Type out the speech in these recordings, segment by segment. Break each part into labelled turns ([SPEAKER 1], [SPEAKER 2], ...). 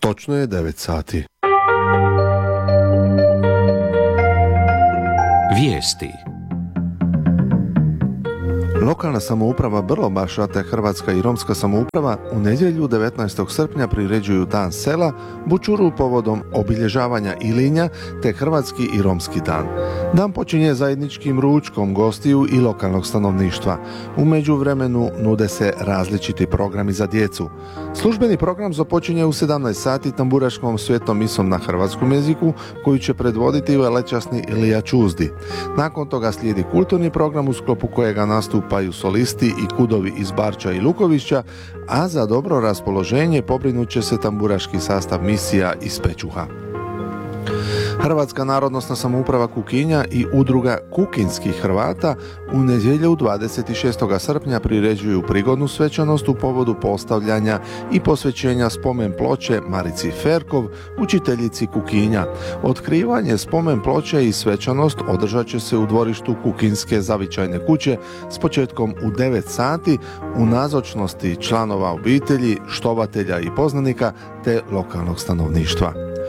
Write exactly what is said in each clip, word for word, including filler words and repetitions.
[SPEAKER 1] Točno je devet sati.
[SPEAKER 2] Vijesti.
[SPEAKER 1] Lokalna samouprava Brlobaša te Hrvatska i romska samouprava u nedjelju devetnaestog srpnja priređuju Dan sela, bučuru povodom obilježavanja Ilinja te Hrvatski i romski dan. Dan počinje zajedničkim ručkom gostiju i lokalnog stanovništva. U međuvremenu nude se različiti programi za djecu. Službeni program započinje u sedamnaest sati tamburaškom svetom misom na hrvatskom jeziku koju će predvoditi velečasni Ilija Čuzdi. Nakon toga slijedi kulturni program u sklopu kojega nastupaju solisti i kudovi iz Barča i Lukovića, a za dobro raspoloženje pobrinut će se tamburaški sastav misija iz Pečuha. Hrvatska narodnosna samouprava Kukinja i udruga Kukinskih Hrvata u nedjelju dvadeset šestog srpnja priređuju prigodnu svečanost u povodu postavljanja i posvećenja spomen ploče Marici Ferkov, učiteljici Kukinja. Otkrivanje spomen ploče i svečanost održat će se u dvorištu Kukinske zavičajne kuće s početkom u devet sati u nazočnosti članova obitelji, štovatelja i poznanika te lokalnog stanovništva.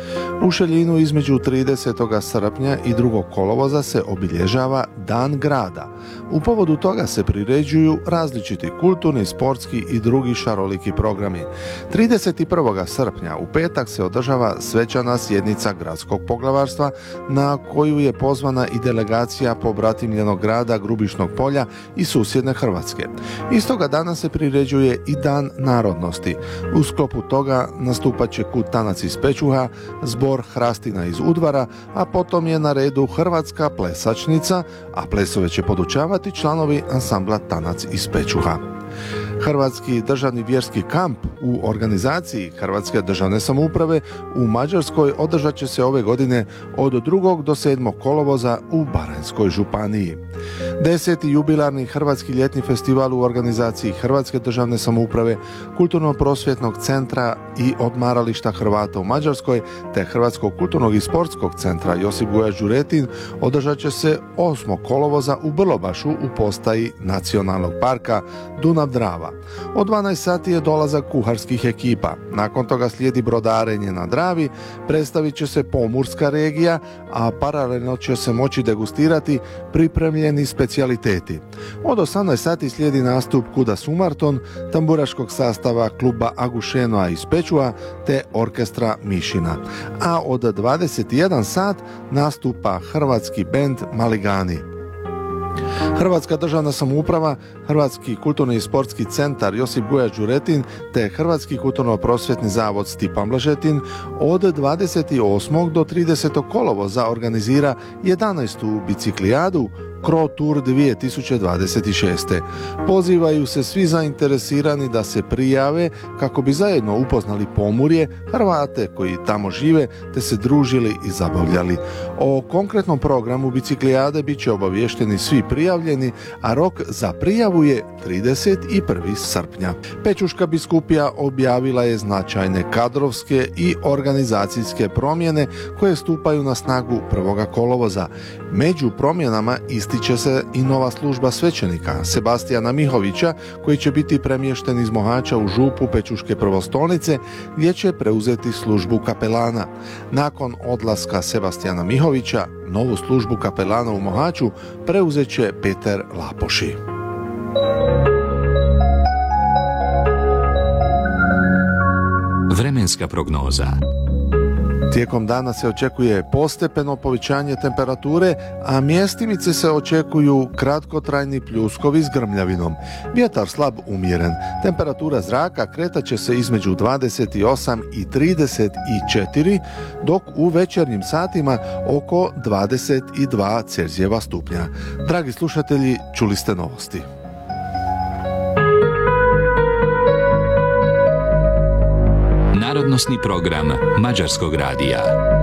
[SPEAKER 1] U Šeljinu između tridesetog srpnja i drugog kolovoza se obilježava Dan grada. U povodu toga se priređuju različiti kulturni, sportski i drugi šaroliki programi. trideset prvog srpnja u petak se održava svečana sjednica gradskog poglavarstva na koju je pozvana i delegacija pobratimljenog grada Grubišnog Polja i susjedne Hrvatske. Istoga dana se priređuje i Dan narodnosti. U sklopu toga nastupat će Kud Tanac iz Pečuha, zbor Hrastina iz Udvara, a potom je na redu Hrvatska plesačnica, a plesove će podučavati članovi ansambla Tanac iz Pečuha. Hrvatski državni vjerski kamp u organizaciji Hrvatske državne samouprave u Mađarskoj održat će se ove godine od drugog do sedmog kolovoza u Baranjskoj županiji. Deseti jubilarni Hrvatski ljetni festival u organizaciji Hrvatske državne samouprave, Kulturno-prosvjetnog centra i odmarališta Hrvata u Mađarskoj te Hrvatskog kulturnog i sportskog centra Josip Guja Đuretin održat će se osmog kolovoza u Brlobašu u postaji Nacionalnog parka Dunav-Drava. Od dvanaest sati je dolazak kuharskih ekipa. Nakon toga slijedi brodarenje na Dravi, predstavit će se pomorska regija, a paralelno će se moći degustirati pripremljeni specijaliteti. Od osamnaest sati slijedi nastup Kuda Sumarton, tamburaškog sastava kluba Agušenoa iz Pečua te orkestra Mišina. A od dvadeset jedan sat nastupa hrvatski bend Maligani. Hrvatska državna samouprava, Hrvatski kulturni i sportski centar Josip Guja Đuretin te Hrvatski kulturno-prosvjetni zavod Stipan Blažetin od dvadeset osmog do tridesetog kolovoza organizira jedanaestu biciklijadu Cro Tour dvije tisuće dvadeset šest. Pozivaju se svi zainteresirani da se prijave kako bi zajedno upoznali Pomurje, Hrvate koji tamo žive te se družili i zabavljali. O konkretnom programu biciklijade bit će obaviješteni svi prijavljeni, a rok za prijavu je trideset prvog srpnja. Pečuška biskupija objavila je značajne kadrovske i organizacijske promjene koje stupaju na snagu prvog kolovoza. Među promjenama ističe se i nova služba svećenika Sebastijana Mihovića koji će biti premješten iz Mohača u župu Pečuške prvostolnice gdje će preuzeti službu kapelana. Nakon odlaska Sebastijana Mihovića, novu službu kapelana u Mohaču preuzet će Peter Lapoši.
[SPEAKER 2] Vremenska prognoza.
[SPEAKER 1] Tijekom dana se očekuje postepeno povećanje temperature, a mjestimice se očekuju kratkotrajni pljuskovi s grmljavinom. Vjetar slab umjeren. Temperatura zraka kretat će se između dvadeset osam i trideset četiri, dok u večernjim satima oko dvadeset dva Celzijeva stupnja. Dragi slušatelji, čuli ste novosti.
[SPEAKER 2] Narodnosni program Mađarskog radija.